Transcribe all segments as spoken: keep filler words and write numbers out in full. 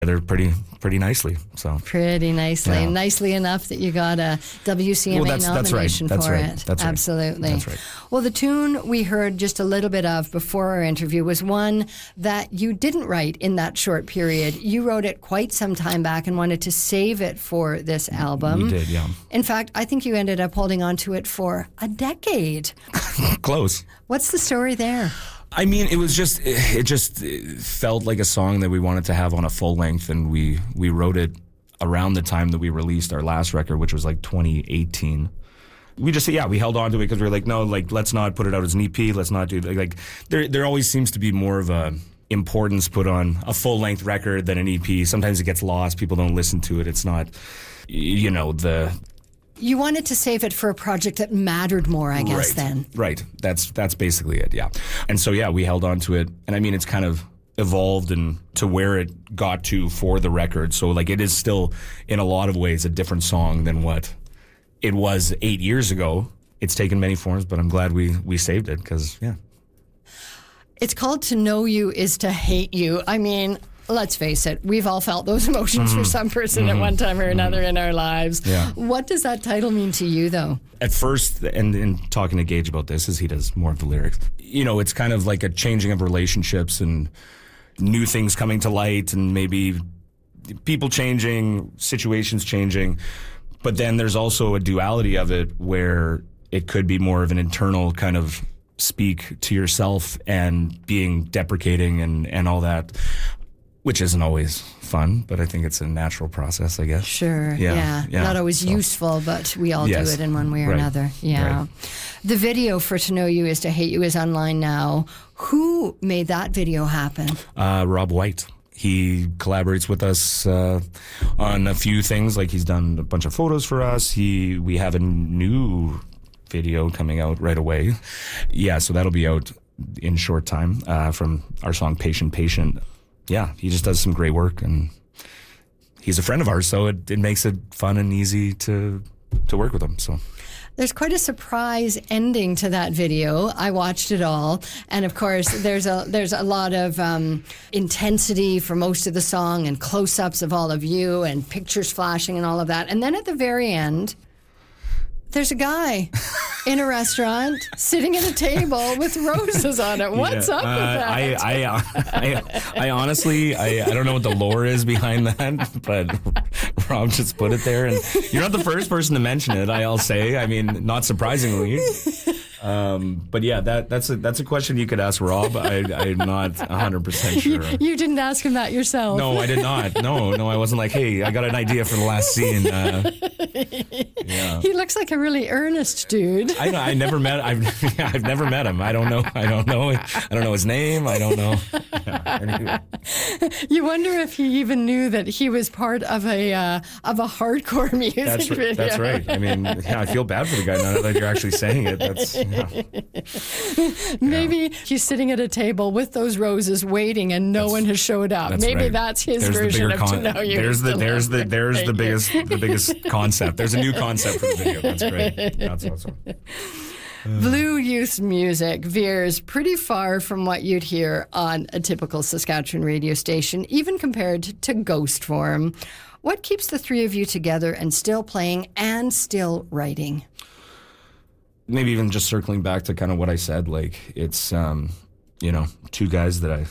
They're pretty pretty nicely. So pretty nicely, yeah. nicely enough that you got a W C M A well, that's, nomination that's right. for that's it. Right. That's Absolutely. Right. That's right. Well, the tune we heard just a little bit of before our interview was one that you didn't write in that short period. You wrote it quite some time back and wanted to save it for this album. We did, yeah. In fact, I think you ended up holding on to it for a decade. Close. What's the story there? I mean, it was just, it just felt like a song that we wanted to have on a full length, and we, we wrote it around the time that we released our last record, which was like twenty eighteen. We just, yeah, we held on to it because we were like, no, like, let's not put it out as an E P. Let's not do, like, like there, there always seems to be more of a importance put on a full length record than an E P. Sometimes it gets lost. People don't listen to it. It's not, you know, the... You wanted to save it for a project that mattered more, I guess, right. then. Right. That's that's basically it, yeah. And so, yeah, we held on to it. And I mean, it's kind of evolved and to where it got to for the record. So, like, it is still, in a lot of ways, a different song than what it was eight years ago. It's taken many forms, but I'm glad we, we saved it because, yeah. It's called To Know You Is To Hate You. I mean... Let's face it, we've all felt those emotions mm-hmm. for some person mm-hmm. at one time or another mm-hmm. in our lives. Yeah. What does that title mean to you, though? At first, and in talking to Gage about this, as he does more of the lyrics, you know, it's kind of like a changing of relationships and new things coming to light and maybe people changing, situations changing. But then there's also a duality of it where it could be more of an internal kind of speak to yourself and being deprecating and, and all that. Which isn't always fun, but I think it's a natural process, I guess. Sure, yeah. yeah. yeah. Not always so. useful, but we all yes. do it in one way or right. another. Yeah. Right. The video for To Know You Is To Hate You is online now. Who made that video happen? Uh, Rob White. He collaborates with us uh, on a few things, like he's done a bunch of photos for us. He We have a new video coming out right away. Yeah, so that'll be out in short time uh, from our song Patient Patient. Yeah, he just does some great work, and he's a friend of ours, so it, it makes it fun and easy to to work with him. So there's quite a surprise ending to that video. I watched it all, and of course, there's a there's a lot of um, intensity for most of the song, and close-ups of all of you, and pictures flashing, and all of that. And then at the very end, there's a guy in a restaurant sitting at a table with roses on it. What's yeah. up with uh, that? I, I, I, I honestly, I, I don't know what the lore is behind that, but Rob just put it there. And you're not the first person to mention it, I'll say. I mean, not surprisingly. Um, but yeah, that that's a that's a question you could ask Rob. I, I'm not one hundred percent sure. You, you didn't ask him that yourself. No, I did not. No, no, I wasn't like, hey, I got an idea for the last scene. Uh, yeah. He looks like a really earnest dude. I I never met. I've I've never met him. I don't know. I don't know. I don't know his name. I don't know. Yeah, anyway. You wonder if he even knew that he was part of a uh, of a hardcore music that's, video. That's right. I mean, yeah, I feel bad for the guy now that you're actually saying it. That's. Yeah. Maybe yeah. he's sitting at a table with those roses waiting and no that's, one has showed up. Maybe right. that's his there's version the of con- To Know You. There's the there's the there's Thank the you. biggest the biggest concept. There's a new concept for the video. That's great. That's awesome. Blue Youth's music veers pretty far from what you'd hear on a typical Saskatchewan radio station, even compared to Ghost Form. What keeps the three of you together and still playing and still writing? Maybe even just circling back to kind of what I said, like it's, um, you know, two guys that I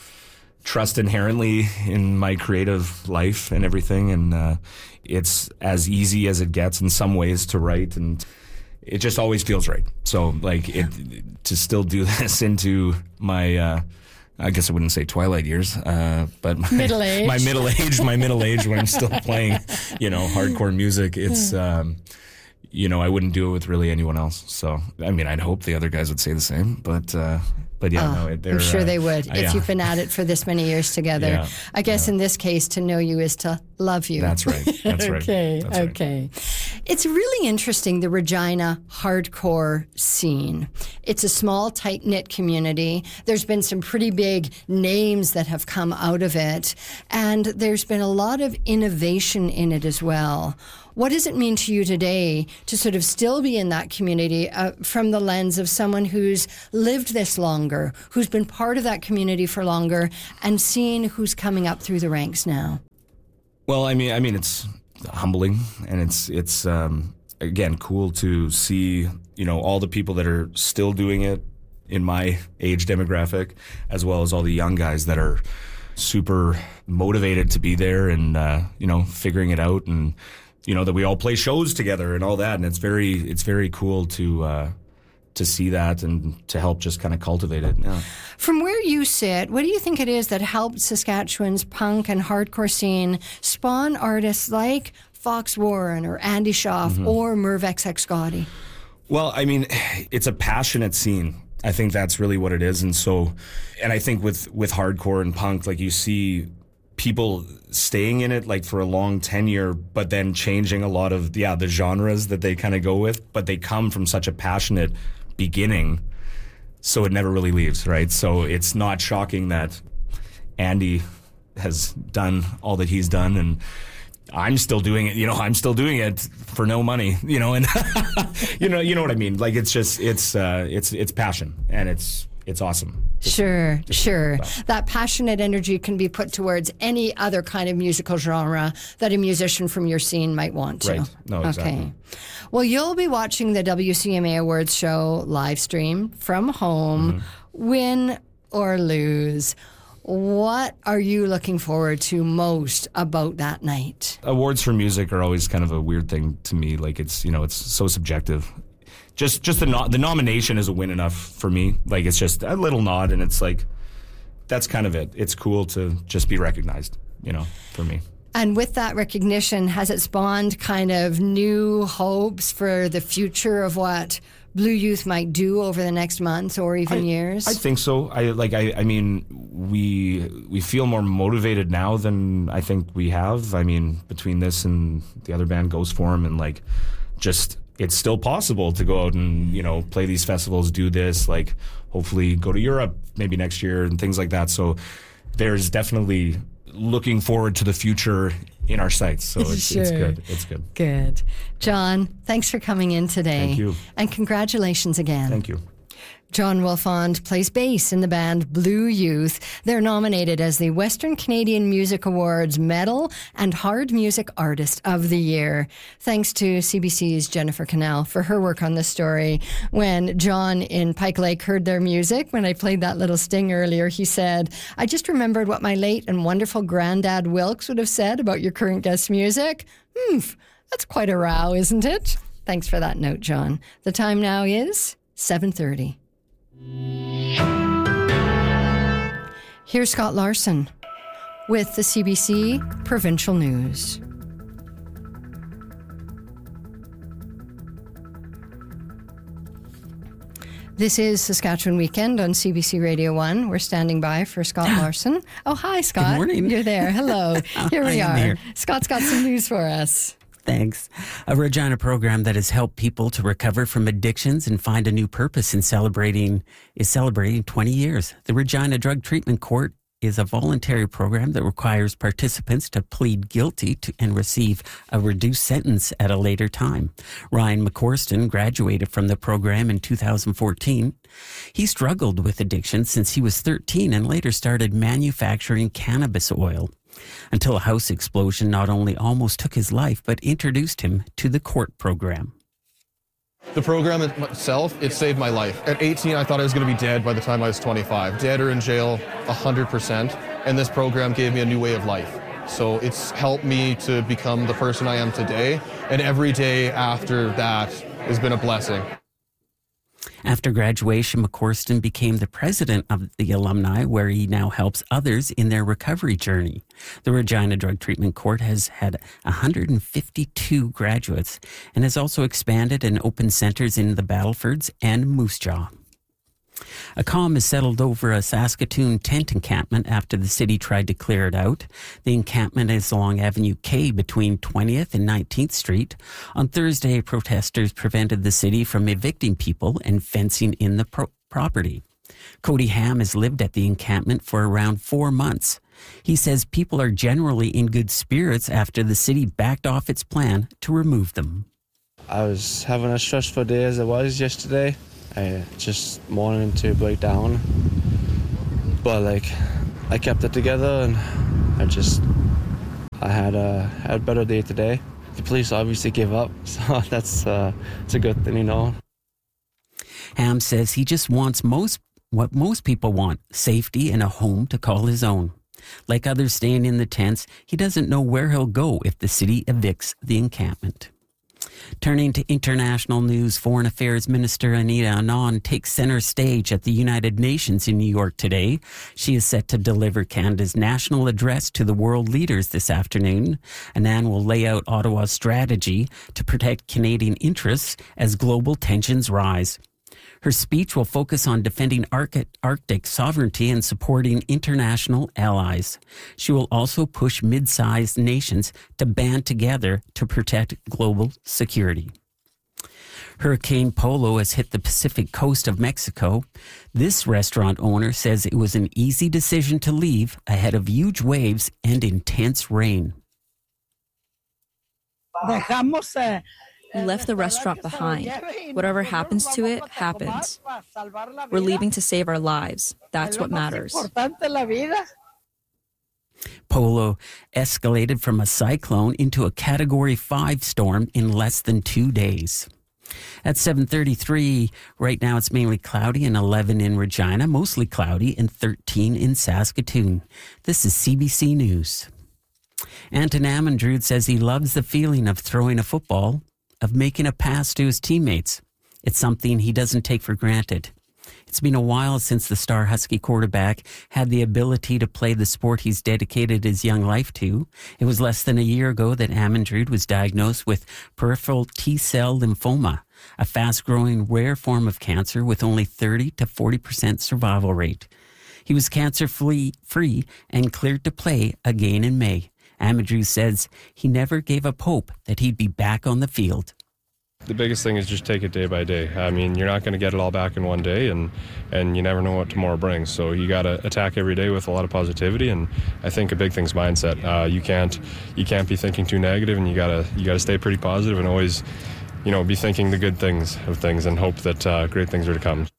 trust inherently in my creative life and everything. And uh, it's as easy as it gets in some ways to write, and it just always feels right. So like it to still do this into my, uh, I guess I wouldn't say twilight years, uh, but my middle age, my middle age, my middle age when I'm still playing, you know, hardcore music. It's, um, you know, I wouldn't do it with really anyone else. So, I mean, I'd hope the other guys would say the same, but, uh, but yeah, oh, no, they're, I'm sure uh, they would uh, if yeah. you've been at it for this many years together. Yeah, I guess yeah. in this case, to know you is to love you. That's right. That's right. okay. That's right. Okay. It's really interesting, the Regina hardcore scene. It's a small, tight-knit community. There's been some pretty big names that have come out of it, and there's been a lot of innovation in it as well. What does it mean to you today to sort of still be in that community uh, from the lens of someone who's lived this longer, who's been part of that community for longer, and seeing who's coming up through the ranks now? Well, I mean, I mean, it's humbling, and it's it's um, again cool to see, you know, all the people that are still doing it in my age demographic, as well as all the young guys that are super motivated to be there and uh, you know, figuring it out, and you know, that we all play shows together and all that, and it's very it's very cool to uh, to see that and to help just kind of cultivate it. Yeah. From where you sit, what do you think it is that helped Saskatchewan's punk and hardcore scene spawn artists like Fox Warren or Andy Schaaf mm-hmm. or Merv X X Gotti? Well, I mean, it's a passionate scene. I think that's really what it is. And so, and I think with, with hardcore and punk, like you see people staying in it like for a long tenure, but then changing a lot of, yeah, the genres that they kind of go with, but they come from such a passionate beginning, so it never really leaves, right? So it's not shocking that Andy has done all that he's done, and I'm still doing it. You know, I'm still doing it for no money. You know, and you know, you know what I mean. Like it's just, it's, uh, it's, it's passion, and it's, it's awesome. Just, sure, just sure. That. that passionate energy can be put towards any other kind of musical genre that a musician from your scene might want to. Right. No, exactly. Okay. Well, you'll be watching the W C M A Awards show live stream from home, mm-hmm. win or lose. What are you looking forward to most about that night? Awards for music are always kind of a weird thing to me. Like it's, you know, it's so subjective. Just just the no- the nomination is a win enough for me. Like it's just a little nod, and it's like, that's kind of it. It's cool to just be recognized, you know, for me. And with that recognition, has it spawned kind of new hopes for the future of what Blue Youth might do over the next months or even I, years? I think so. I like. I, I mean, we we feel more motivated now than I think we have. I mean, between this and the other band, Ghost Form, and like, just it's still possible to go out and, you know, play these festivals, do this, like hopefully go to Europe maybe next year and things like that. So there's definitely looking forward to the future in our sights. So it's, sure. it's good. It's good. Good. John, thanks for coming in today. Thank you. And congratulations again. Thank you. John Wilfond plays bass in the band Blue Youth. They're nominated as the Western Canadian Music Awards Metal and Hard Music Artist of the Year. Thanks to C B C's Jennifer Cannell for her work on this story. When John in Pike Lake heard their music, when I played that little sting earlier, he said, "I just remembered what my late and wonderful granddad Wilkes would have said about your current guest music. Hmm, that's quite a row, isn't it?" Thanks for that note, John. The time now is seven thirty. Here's Scott Larson with the C B C Provincial News. This is Saskatchewan Weekend on C B C Radio one. We're standing by for Scott Larson. Oh, hi, Scott. Good morning. You're there. Hello. Here we I am are. here. Scott's got some news for us. Thanks. A Regina program that has helped people to recover from addictions and find a new purpose in celebrating is celebrating twenty years. The Regina Drug Treatment Court is a voluntary program that requires participants to plead guilty to and receive a reduced sentence at a later time. Ryan McCorston graduated from the program in two thousand fourteen. He struggled with addiction since he was thirteen and later started manufacturing cannabis oil, until a house explosion not only almost took his life, but introduced him to the court program. The program itself, it saved my life. At eighteen, I thought I was going to be dead by the time I was twenty-five. Dead or in jail, one hundred percent. And this program gave me a new way of life. So it's helped me to become the person I am today. And every day after that has been a blessing. After graduation, McCorston became the president of the alumni, where he now helps others in their recovery journey. The Regina Drug Treatment Court has had one hundred fifty-two graduates and has also expanded and opened centers in the Battlefords and Moose Jaw. A calm has settled over a Saskatoon tent encampment after the city tried to clear it out. The encampment is along Avenue K between twentieth and nineteenth Street. On Thursday, protesters prevented the city from evicting people and fencing in the pro- property. Cody Ham has lived at the encampment for around four months. He says people are generally in good spirits after the city backed off its plan to remove them. I was having a stressful day as it was yesterday. I just wanted to break down, but like I kept it together, and I just I had a had a better day today. The police obviously gave up, so that's uh, it's a good thing, you know. Ham says he just wants most what most people want: safety and a home to call his own. Like others staying in the tents, he doesn't know where he'll go if the city evicts the encampment. Turning to international news, Foreign Affairs Minister Anita Anand takes center stage at the United Nations in New York today. She is set to deliver Canada's national address to the world leaders this afternoon. Anand will lay out Ottawa's strategy to protect Canadian interests as global tensions rise. Her speech will focus on defending Arctic sovereignty and supporting international allies. She will also push mid-sized nations to band together to protect global security. Hurricane Polo has hit the Pacific coast of Mexico. This restaurant owner says it was an easy decision to leave ahead of huge waves and intense rain. We left the restaurant behind. Whatever happens to it, happens. We're leaving to save our lives. That's what matters. Polo escalated from a cyclone into a Category five storm in less than two days. At seven thirty-three, right now it's mainly cloudy and eleven in Regina, mostly cloudy and thirteen in Saskatoon. This is C B C News. Anton Amundrud says he loves the feeling of throwing a football, of making a pass to his teammates. It's something he doesn't take for granted. It's been a while since the star Husky quarterback had the ability to play the sport he's dedicated his young life to. It was less than a year ago that Amundrud was diagnosed with peripheral T-cell lymphoma, a fast-growing rare form of cancer with only thirty to forty percent survival rate. He was cancer-free and cleared to play again in May. Amundrud says he never gave up hope that he'd be back on the field. The biggest thing is just take it day by day. I mean, you're not going to get it all back in one day, and, and you never know what tomorrow brings. So you got to attack every day with a lot of positivity, and I think a big thing's mindset. Uh, you can't you can't be thinking too negative, and you gotta you gotta stay pretty positive and always, you know, be thinking the good things of things and hope that uh, great things are to come.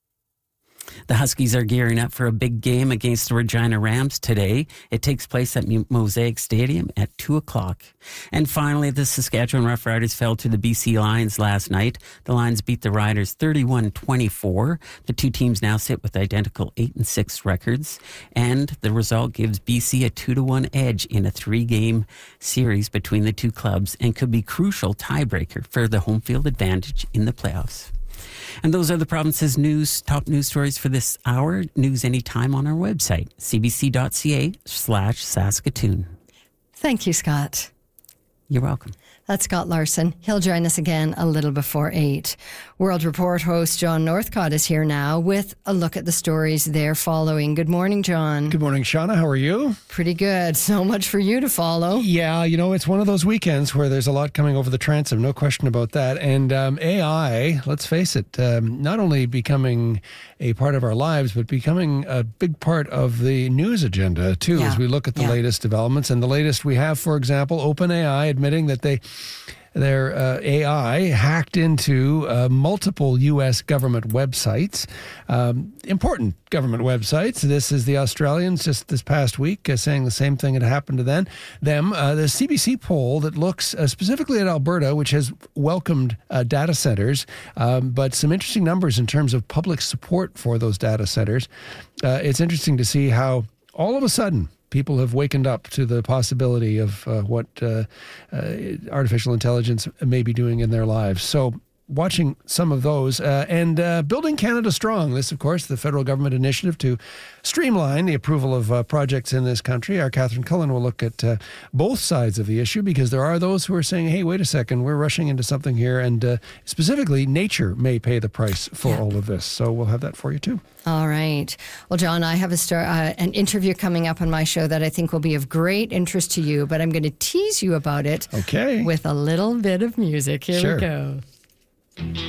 The Huskies are gearing up for a big game against the Regina Rams today. It takes place at Mosaic Stadium at two o'clock. And finally, the Saskatchewan Roughriders fell to the B C Lions last night. The Lions beat the Riders thirty-one twenty-four. The two teams now sit with identical eight and six records. And the result gives B C a two to one edge in a three-game series between the two clubs and could be crucial tiebreaker for the home field advantage in the playoffs. And those are the province's news, top news stories for this hour. News anytime on our website, cbc.ca slash Saskatoon. Thank you, Scott. You're welcome. That's Scott Larson. He'll join us again a little before eight. World Report host John Northcott is here now with a look at the stories they're following. Good morning, John. Good morning, Shauna. How are you? Pretty good. So much for you to follow. Yeah, you know, it's one of those weekends where there's a lot coming over the transom, no question about that. And um, A I, let's face it, um, not only becoming a part of our lives, but becoming a big part of the news agenda, too, yeah. as we look at the yeah. latest developments. And the latest we have, for example, OpenAI admitting that they Their uh, A I hacked into uh, multiple U S government websites, um, important government websites. This is the Australians just this past week uh, saying the same thing had happened to them. them. Uh, the C B C poll that looks uh, specifically at Alberta, which has welcomed uh, data centers, um, but some interesting numbers in terms of public support for those data centers. Uh, it's interesting to see how all of a sudden people have wakened up to the possibility of uh, what uh, uh, artificial intelligence may be doing in their lives. So watching some of those. Uh, and uh, Building Canada Strong. This, of course, the federal government initiative to streamline the approval of uh, projects in this country. Our Catherine Cullen will look at uh, both sides of the issue, because there are those who are saying, hey, wait a second, we're rushing into something here. And uh, specifically, nature may pay the price for yeah. all of this. So we'll have that for you, too. All right. Well, John, I have a star, uh, an interview coming up on my show that I think will be of great interest to you, but I'm going to tease you about it okay. with a little bit of music. Here sure. we go.